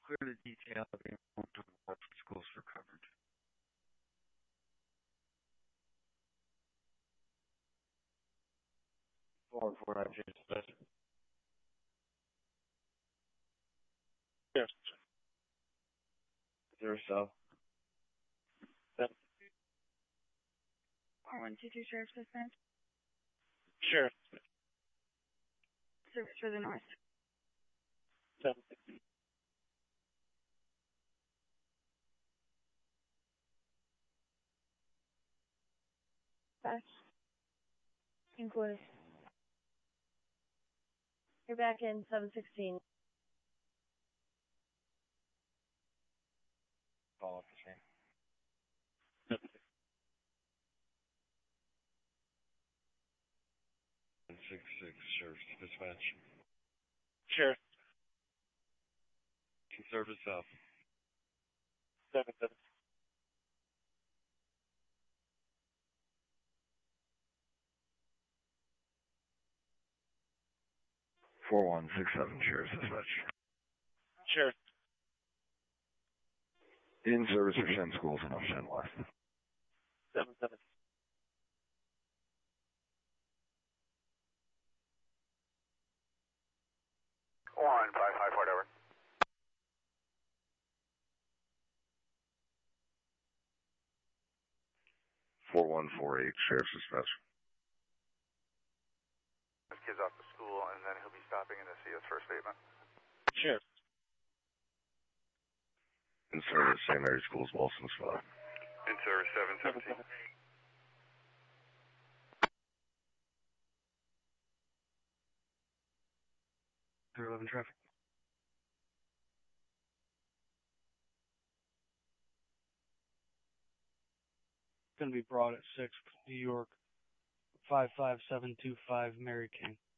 Clear the detail of the amount of what schools are covered. Forward for that, dispatch. Yes. 0 South. 4122 Sheriff's Dispatch. Sheriff. Service for the North. 760. Back. Included. You're back in 716. Follow up the same. 66 Sheriff's Dispatch. Sheriff. Service South. 770. 4167 Sheriff's Dispatch. Sheriff. In service for Shen Schools in Shen West. 770. One 554 over. Sheriff's Dispatch. This kid's off to school, and then he'll be stopping in to see us for a statement. Sheriff. In service, St. Mary's Schools, Wilson Spot. In service 717. They're 11 traffic. Going to be brought at 6, New York, 55725 Mary King.